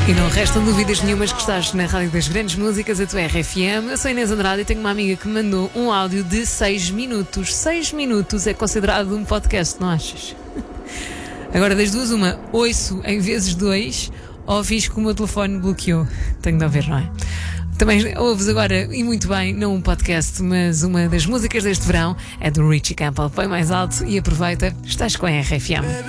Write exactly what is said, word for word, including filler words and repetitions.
E não restam dúvidas nenhumas que estás na Rádio das Grandes Músicas, a tua R F M. Eu sou Inês Andrade e tenho uma amiga que me mandou um áudio de seis minutos. seis minutos é considerado um podcast, não achas? Agora, das duas, uma, ouço em vezes dois ou fiz que o meu telefone bloqueou. Tenho de ouvir, não é? Também ouves agora, e muito bem, não um podcast, mas uma das músicas deste verão é do Richie Campbell. Põe mais alto e aproveita, estás com a R F M.